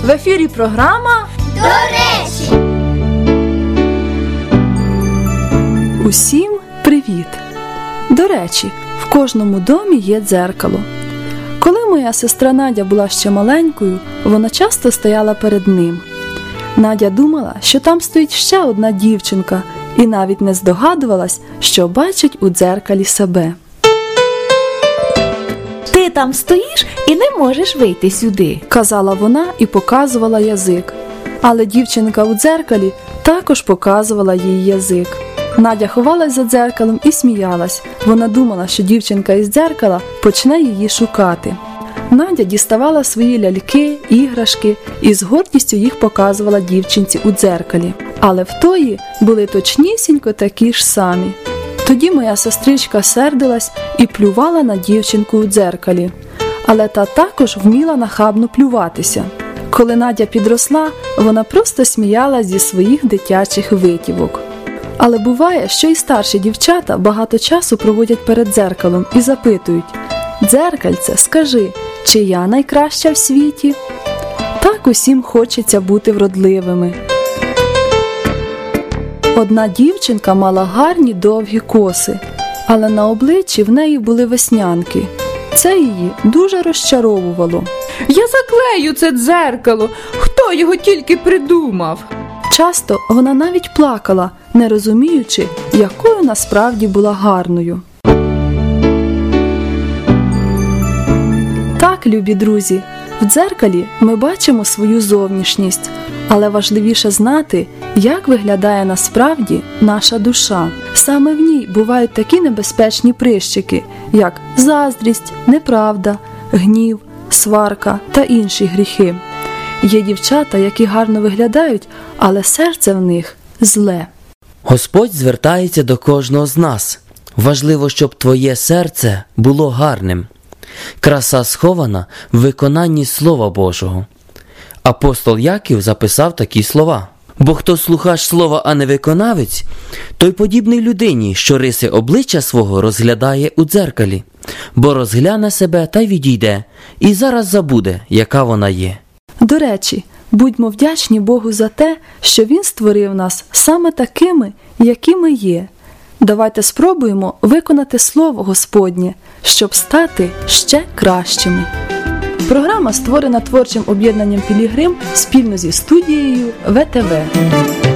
В ефірі програма «До речі». Усім привіт! До речі, в кожному домі є дзеркало. Коли моя сестра Надя була ще маленькою, вона часто стояла перед ним. Надя думала, що там стоїть ще одна дівчинка, і навіть не здогадувалась, що бачить у дзеркалі себе. «Ти там стоїш і не можеш вийти сюди», – казала вона і показувала язик. Але дівчинка у дзеркалі також показувала їй язик. Надя ховалась за дзеркалом і сміялась. Вона думала, що дівчинка із дзеркала почне її шукати. Надя діставала свої ляльки, іграшки і з гордістю їх показувала дівчинці у дзеркалі. Але в тої були точнісінько такі ж самі. Тоді моя сестричка сердилась і плювала на дівчинку у дзеркалі. Але та також вміла нахабно плюватися. Коли Надя підросла, вона просто сміялась зі своїх дитячих витівок. Але буває, що і старші дівчата багато часу проводять перед дзеркалом і запитують: «Дзеркальце, скажи, чи я найкраща в світі?» Так усім хочеться бути вродливими. Одна дівчинка мала гарні довгі коси, але на обличчі в неї були веснянки. Це її дуже розчаровувало. «Я заклею це дзеркало! Хто його тільки придумав?» Часто вона навіть плакала, не розуміючи, якою насправді була гарною. Так, любі друзі, в дзеркалі ми бачимо свою зовнішність, але важливіше знати, як виглядає насправді наша душа. Саме в ній бувають такі небезпечні прищики, як заздрість, неправда, гнів, сварка та інші гріхи. Є дівчата, які гарно виглядають, але серце в них зле. Господь звертається до кожного з нас. Важливо, щоб твоє серце було гарним. Краса схована в виконанні Слова Божого. Апостол Яків записав такі слова: «Бо хто слухач слова, а не виконавець, той подібний людині, що риси обличчя свого розглядає у дзеркалі, бо розгляне себе та й відійде, і зараз забуде, яка вона є». До речі, будьмо вдячні Богу за те, що Він створив нас саме такими, які ми є. Давайте спробуємо виконати Слово Господнє, щоб стати ще кращими. Програма створена творчим об'єднанням «Пілігрим» спільно зі студією ВТВ.